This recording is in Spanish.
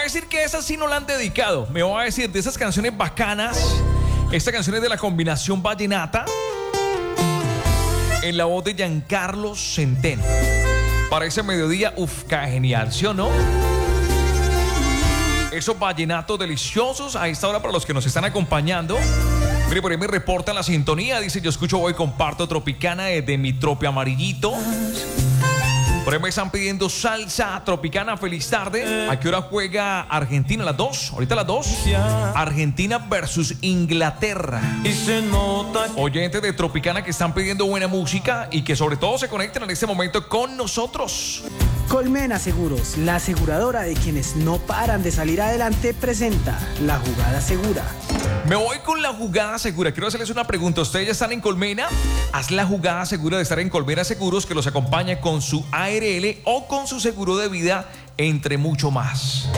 decir que esa sí no la han dedicado. Me voy a decir de esas canciones bacanas. Esta canción es de la combinación vallenata en la voz de Giancarlo Centeno. Para ese mediodía, cae genial, ¿sí o no? Esos vallenatos deliciosos a esta hora para los que nos están acompañando. Mire, por ahí me reportan la sintonía. Dice, yo escucho hoy, comparto Tropicana desde mi trope amarillito. Por ahí me están pidiendo salsa tropicana. Feliz tarde. ¿A qué hora juega Argentina? ¿Las 2? ¿Ahorita las 2? Argentina versus Inglaterra. Oyentes de Tropicana que están pidiendo buena música y que sobre todo se conecten en este momento con nosotros. Colmena Seguros, la aseguradora de quienes no paran de salir adelante, presenta La Jugada Segura. Me voy con La Jugada Segura. Quiero hacerles una pregunta. ¿Ustedes ya están en Colmena? Haz la jugada segura de estar en Colmena Seguros, que los acompaña con su ARL o con su seguro de vida, entre mucho más.